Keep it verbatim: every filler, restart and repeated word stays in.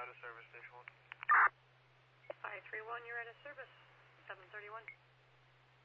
out of service, station one. five three one, you're out of service. seven thirty-one.